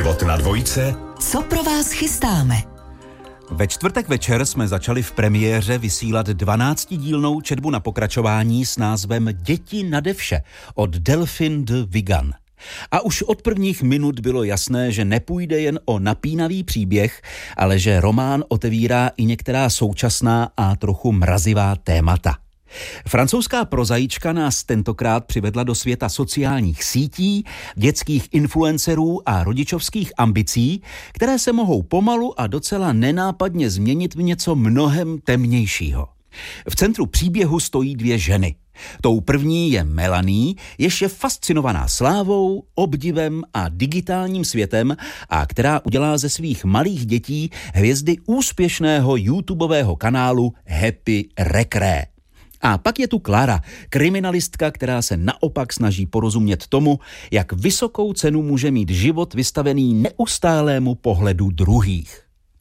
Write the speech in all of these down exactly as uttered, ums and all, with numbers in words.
Život na dvojce. Co pro vás chystáme? Ve čtvrtek večer jsme začali v premiéře vysílat dvanáctidílnou četbu na pokračování s názvem Děti nade vše od Delphine de Vigan. A už od prvních minut bylo jasné, že nepůjde jen o napínavý příběh, ale že román otevírá i některá současná a trochu mrazivá témata. Francouzská prozaička nás tentokrát přivedla do světa sociálních sítí, dětských influencerů a rodičovských ambicí, které se mohou pomalu a docela nenápadně změnit v něco mnohem temnějšího. V centru příběhu stojí dvě ženy. Tou první je Melanie, jež je fascinovaná slávou, obdivem a digitálním světem a která udělá ze svých malých dětí hvězdy úspěšného YouTubeového kanálu Happy Recré. A pak je tu Clara, kriminalistka, která se naopak snaží porozumět tomu, jak vysokou cenu může mít život vystavený neustálému pohledu druhých.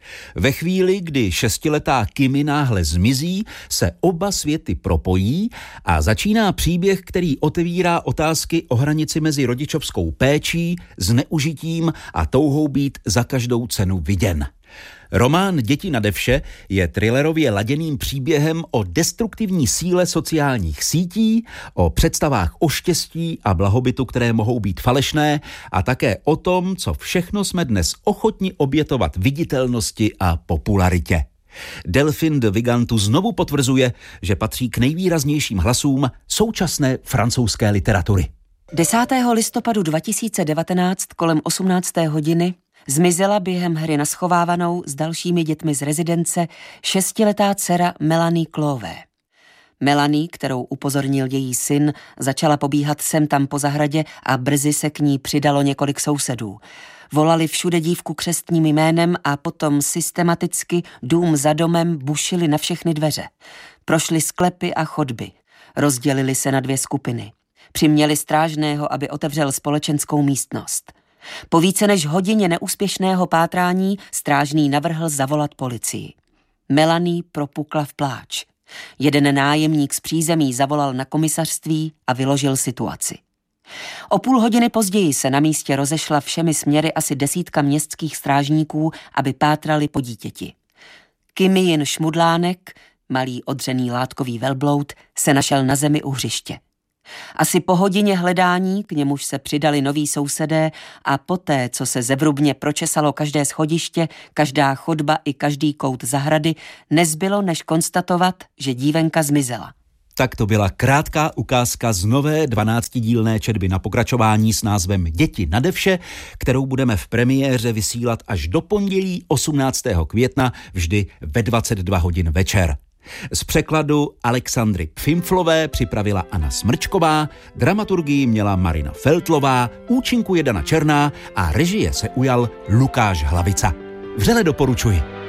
Ve chvíli, kdy šestiletá Kimi náhle zmizí, se oba světy propojí a začíná příběh, který otevírá otázky o hranici mezi rodičovskou péčí, zneužitím a touhou být za každou cenu viděn. Román Děti nade vše je thrillerově laděným příběhem o destruktivní síle sociálních sítí, o představách o štěstí a blahobytu, které mohou být falešné, a také o tom, co všechno jsme dnes ochotni obětovat viditelnosti a popularitě. Delphine de Vigan tu znovu potvrzuje, že patří k nejvýraznějším hlasům současné francouzské literatury. desátého listopadu dva tisíce devatenáct kolem osmnácté hodiny zmizela během hry na schovávanou s dalšími dětmi z rezidence šestiletá dcera Melanie Clové. Melanie, kterou upozornil její syn, začala pobíhat sem tam po zahradě a brzy se k ní přidalo několik sousedů. Volali všude dívku křestním jménem a potom systematicky dům za domem bušili na všechny dveře. Prošli sklepy a chodby. Rozdělili se na dvě skupiny. Přiměli strážného, aby otevřel společenskou místnost. Po více než hodině neúspěšného pátrání strážný navrhl zavolat policii. Melanie propukla v pláč. Jeden nájemník z přízemí zavolal na komisařství a vyložil situaci. O půl hodiny později se na místě rozešla všemi směry asi desítka městských strážníků, aby pátrali po dítěti. Kimijin šmudlánek, malý odřený látkový velbloud, se našel na zemi u hřiště. Asi po hodině hledání, k němuž se přidali noví sousedé, a poté, co se zevrubně pročesalo každé schodiště, každá chodba i každý kout zahrady, nezbylo než konstatovat, že dívenka zmizela. Tak to byla krátká ukázka z nové dvanáctidílné četby na pokračování s názvem Děti nade vše, kterou budeme v premiéře vysílat až do pondělí osmnáctého května vždy ve dvacet dva hodin večer. Z překladu Alexandry Pfimflové připravila Anna Smrčková, dramaturgii měla Marina Feltlová, účinkuje Dana Černá a režie se ujal Lukáš Hlavica. Vřele doporučuji.